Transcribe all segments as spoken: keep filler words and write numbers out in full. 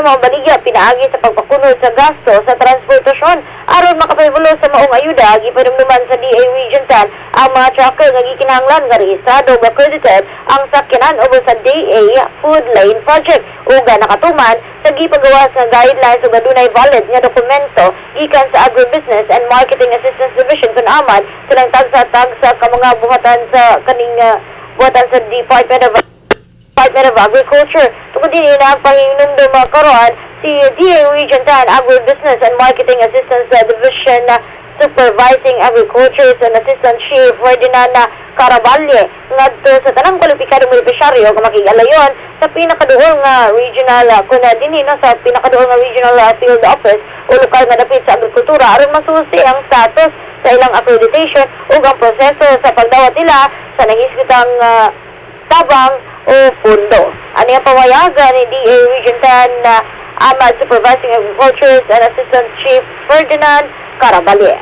mao baligya pinaagi sa pagpakunod sa gasto sa transportasyon aron makapahibulo sa maong ayuda gipanumduman sa D A Region ten ang mga trucker nga gikinahanglan nga rehistrado ug accredited ang sakyanan ubos sa D A Food Lane Project ug nakatuman sa gipagawas nga guidelines ug adunay valid nga dokumento gikan sa Agribusiness and Marketing Assistance Division kun amad silang tagsa-tagsa ka mga buhatan sa kaning uh, buhatan sa Department of Department of Agriculture. Tungkol din na ang panginumdum uh, karon si D A Region ten Agribusiness and Marketing Assistance uh, Division uh, Supervising Agriculture and Assistant Chief Ferdinand uh, Caraballe ngadto sa tanang kwalipikadong benepisyaryo nga makigalayon sa pinakaduol nga regional uh, kun uh, dinhi no sa pinakaduol nga regional uh, field office o lokal nga dapit sa agrikultura aron masusi ang status sa ilang accreditation ug ang proseso sa pagdawat nila sa nahisgutang uh, tabang o pundo. Ani ang pawayagan ni D A Region ten uh, Amad Supervising Agriculture and Assistant Chief Ferdinand Caraballe.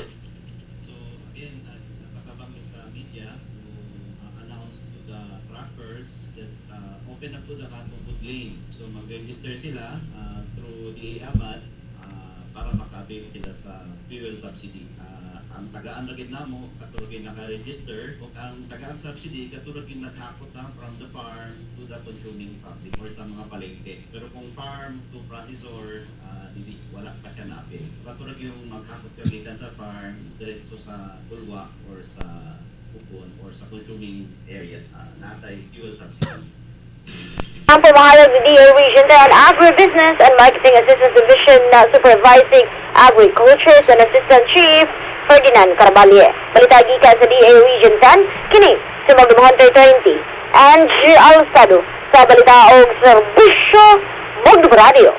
Open up to the Food Lane. So mag-register sila uh, through D A Amad uh, para maka-avail sila sa fuel subsidy. Uh, ang tagaan lagid namo katulad naka-register o ang tagaan subsidy katulad naghakot na from the farm to the consuming public or sa mga palengke. Pero kung farm to processor, uh, hindi, wala pa siya na-avail. Katulad yung maghakot ka gikan sa farm diretso sa bulwa or sa kupon or sa consuming areas uh, natay fuel subsidy. Ang pamahayag ni D A Region ten Agribusiness and Marketing Assistance Division na Supervising Agriculture and Assistant Chief Ferdinand Caraballe. Balita gikan sa D A Region ten, kini si Magdum Hunter twenty, Angie Alstado sa balita og serbisyo Magdum Radio.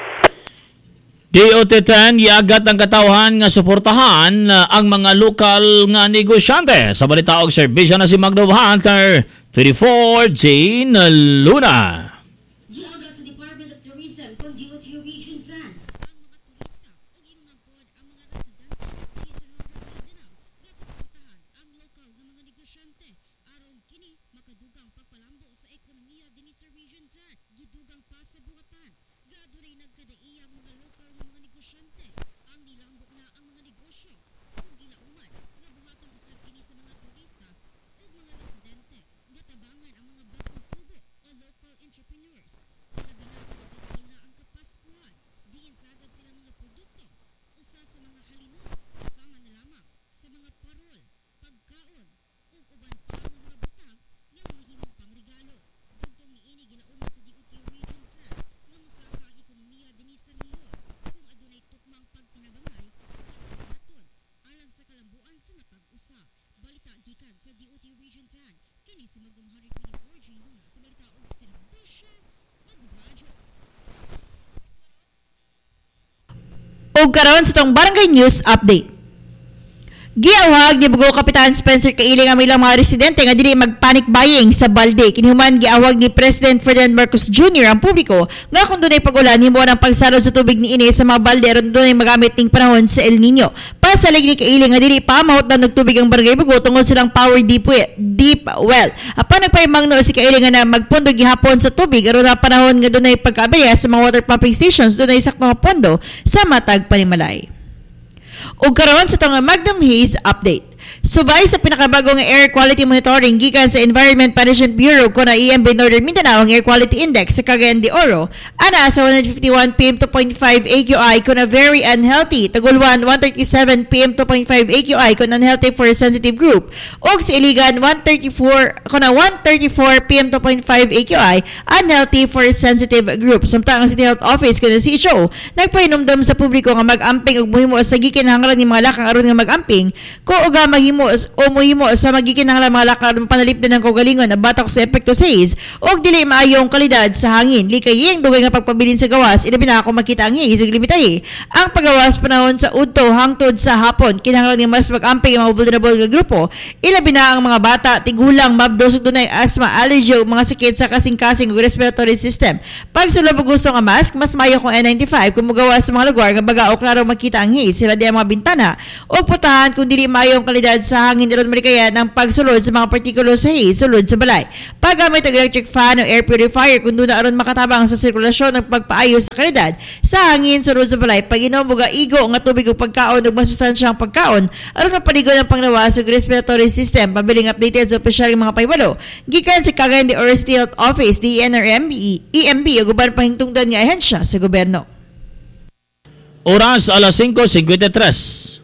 D O T ten iagat ang katawhan nga suportahan ang mga lokal nga negosyante. Sa balita og serbisyo na si Magdum Hunter twenty-four, Jane Luna. Giagat sa Department of Tourism kung D O T Region ten. Ang mga turista o inumangkod ang mga residente isunod na dinam nga suportahan ang lokal nga mga negosyante aron kini makadugang pagpalambo sa ekonomiya dinhi sa Region ten. Gidugang pa sa buhatan. Gadunay nagkadaiyang mga lokal nga mga negosyante ang nilambo na ang mga negosyo o gilauman nga buhaton usab kini sa mga turista o mga residente. Gatabangan ang mga bagong tubo o local entrepreneurs. Labi na pagkakagol na ang Kapaskuhan. Diin sagad sila mga produkto. Usa sa mga halino, usama na lamang sa mga parol, pagkaon, o uban pa ang mga butag nga mahimong pangregalo. Dugtong niini gilauman sa D O T Region ten nga mosaka ang ekonomiya dinhi sa rehiyon kung adunay tukmang pagtinabangay nga buhaton alang sa kalambuan sa matag usa. Balita gikan sa D O T Region ten. Kini si Magdum Hunter twenty-four, J. Luna sa balita og serbisyo Magradyo. O karon sa tong Barangay News Update. Giawhag ni Bugo Kapitan Spencer Kailing ang ilang mga residente nga dili magpanic buying sa balde. Kinihuman giawhag ni President Ferdinand Marcos Junior ang publiko nga kung dunay pag-ulan himo ang pagsarod sa tubig niini sa mga balde aron dunay magamit ning panahon sa El Nino. Pasalig ni Kailing nga dili pa mahutdan og tubig ang Barangay Bugo tungod silang power deep well. Deep well. Apan nagpahimangno si Kailing nga na magpondo gihapon sa tubig aron na panahon nga dunay pagkaaberya sa mga water pumping stations dunay saktong nga pondo sa matag panimalay. O karon sa tong Magnum Haze Update. Subay sa pinakabagong air quality monitoring gikan sa Environment Management Bureau kuna E M B Northern Mindanao ang air quality index sa Cagayan de Oro ana sa one fifty-one P M two point five A Q I kuna very unhealthy, Tagulwan one thirty-seven P M two point five A Q I kuna unhealthy for sensitive group ug sa Iligan one thirty-four kuna one thirty-four P M two point five A Q I unhealthy for sensitive group. Samtang ang City Health Office kuna si H O nagpahinumdom sa publiko nga mag-amping ug mohimo sa gikinahanglan ni mga lakang aron nga mag-amping ko uga mahimo o mohimo sa magikinahanglan mga lakang aron panalipdan ng kaugalingon na batok sa epekto sa haze ug dili maayong kalidad sa hangin. Likay ang dugay nga pagpabilin sa gawas ilabi na ako makita ang haze ug limitahi ang paggawas panahon sa udto hangtod sa hapon. Kinahanglan nga mas mag-amping ang mga vulnerable nga grupo ilabi na ang mga bata, tigulang, mabdos ug dunay asthma, allergy ug mga sakit sa kasing-kasing ug respiratory system. Pag sulod og gusto nga mask, mas maayo kung N ninety-five kung mogawas sa mga lugar nga baga o klaro makita ang haze. Sila di ang mga bintana o putahan kung dili maayong kalidad kalidad sa hangin iron marikaya ng pagsulod sa mga partikulo sa hay sulod sa balay. Paggamit ng electric fan o air purifier kung doon na aron makatabang sa sirkulasyon ng pagpaayos sa kalidad sa hangin sulod sa balay. Pag inom mga igo nga tubig o pagkaon o masustansyang pagkaon aron mapaligo ng panglawas sa respiratory system. Pabiling updated sa opisyal ng mga paybalo gikan sa Cagayan de Oro State Office, D N R M B, E M B o guban pahingtungdan nga ahensya sa gobyerno. Oras alas singko singkwenta y tres.